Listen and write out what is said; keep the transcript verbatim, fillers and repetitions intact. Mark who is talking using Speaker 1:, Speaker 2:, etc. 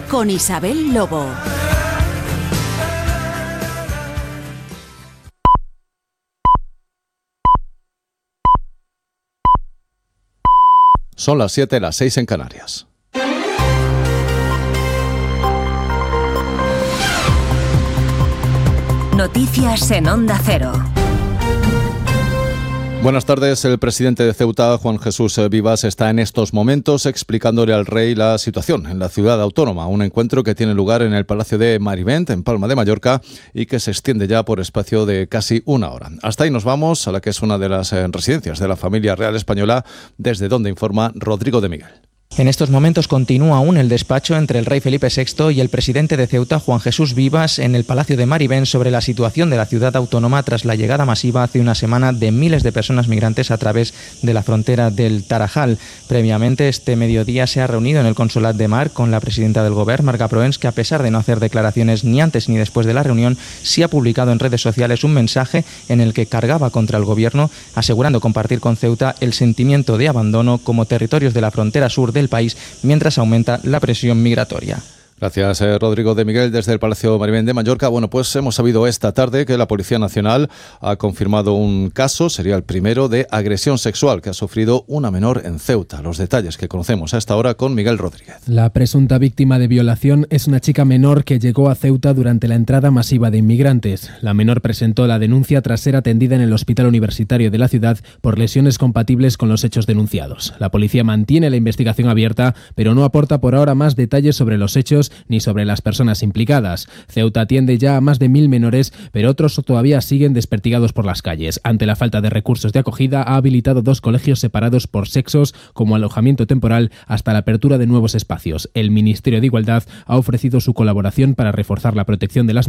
Speaker 1: con Isabel Lobo.
Speaker 2: Son las siete, las seis en Canarias.
Speaker 3: Noticias en Onda Cero.
Speaker 2: Buenas tardes. El presidente de Ceuta, Juan Jesús Vivas, está en estos momentos explicándole al rey la situación en la ciudad autónoma. Un encuentro que tiene lugar en el Palacio de Marivent, en Palma de Mallorca, y que se extiende ya por espacio de casi una hora. Hasta ahí nos vamos, a la que es una de las residencias de la familia real española, desde donde informa Rodrigo de Miguel.
Speaker 4: En estos momentos continúa aún el despacho entre el rey Felipe sexto y el presidente de Ceuta, Juan Jesús Vivas, en el Palacio de Marivent sobre la situación de la ciudad autónoma tras la llegada masiva hace una semana de miles de personas migrantes a través de la frontera del Tarajal. Previamente, este mediodía se ha reunido en el Consolat de Mar con la presidenta del Gobierno, Marga Proens, que a pesar de no hacer declaraciones ni antes ni después de la reunión, sí ha publicado en redes sociales un mensaje en el que cargaba contra el Gobierno, asegurando compartir con Ceuta el sentimiento de abandono como territorios de la frontera sur del país mientras aumenta la presión migratoria.
Speaker 2: Gracias, eh, Rodrigo de Miguel, desde el Palacio Marivent de Mallorca. Bueno, pues hemos sabido esta tarde que la Policía Nacional ha confirmado un caso, sería el primero, de agresión sexual que ha sufrido una menor en Ceuta. Los detalles que conocemos a esta hora con Miguel Rodríguez.
Speaker 5: La presunta víctima de violación es una chica menor que llegó a Ceuta durante la entrada masiva de inmigrantes. La menor presentó la denuncia tras ser atendida en el Hospital Universitario de la ciudad por lesiones compatibles con los hechos denunciados. La policía mantiene la investigación abierta, pero no aporta por ahora más detalles sobre los hechos ni sobre las personas implicadas. Ceuta atiende ya a más de mil menores, pero otros todavía siguen desperdigados por las calles. Ante la falta de recursos de acogida, ha habilitado dos colegios separados por sexos como alojamiento temporal hasta la apertura de nuevos espacios. El Ministerio de Igualdad ha ofrecido su colaboración para reforzar la protección de las